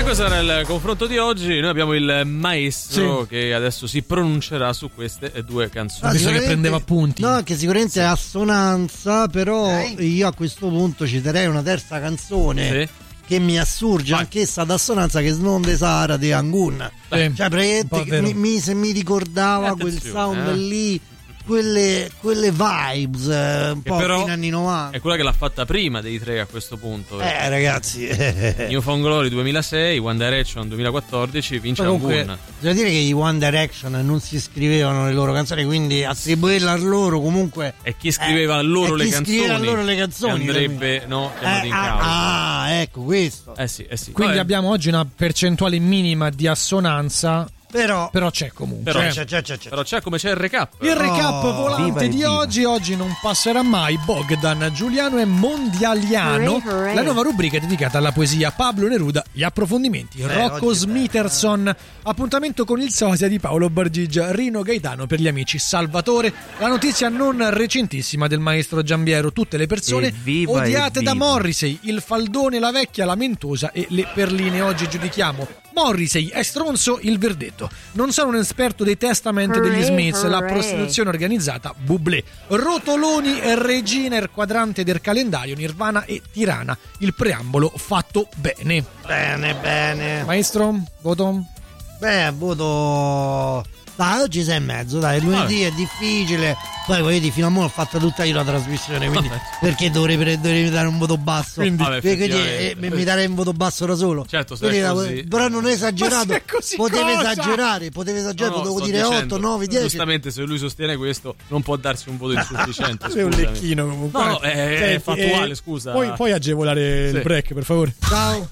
questo era il confronto di oggi. Noi abbiamo il maestro che adesso si pronuncerà su queste due canzoni. Visto che prendeva appunti. No, che sicuramente è assonanza, però io a questo punto citerei una terza canzone che mi assurge anch'essa ad assonanza, che Snonde Sara di Angun. Cioè praticamente se mi ricordava quel sound lì, quelle vibes un po' fino anni 90. È quella che l'ha fatta prima dei tre a questo punto. Ragazzi, New Found Glory 2006, One Direction 2014, vince Angun. Devo dire che i One Direction non si scrivevano le loro canzoni, quindi attribuirla a loro comunque. E chi scriveva loro le canzoni andrebbe chiamato in causa. Ecco questo. Sì. Quindi abbiamo oggi una percentuale minima di assonanza. Però c'è comunque. Però c'è come c'è il recap. Il recap volante di oggi non passerà mai. Bogdan Giuliano è mondialiano. La nuova rubrica è dedicata alla poesia. Pablo Neruda, gli approfondimenti. Rocco Smithson. Appuntamento con il sosia di Paolo Bargigia. Rino Gaetano per gli amici. Salvatore. La notizia non recentissima del maestro Giambiero. Tutte le persone odiate da Morrissey. Il faldone, la vecchia lamentosa e le perline. Oggi giudichiamo Morrissey è stronzo, il verdetto. Non sono un esperto dei Testament degli Smiths, la prostituzione organizzata, Bublé. Rotoloni, regina, il quadrante del calendario, Nirvana e Tirana. Il preambolo fatto bene. Bene. Maestro, voto? Voto. Dai, oggi 6,5, dai, lunedì è difficile. Poi voglio dire, fino a mo' ho fatto tutta io la trasmissione, quindi perché dovrei dare un voto basso? Quindi mi darei un voto basso da solo. Certo, così. Però non è esagerato. Potevo esagerare, potevo dire 8, 9, 10. Giustamente, se lui sostiene questo, non può darsi un voto insufficiente. Sei un lecchino comunque. No, è fattuale, scusa. Puoi agevolare il break, per favore? Ciao.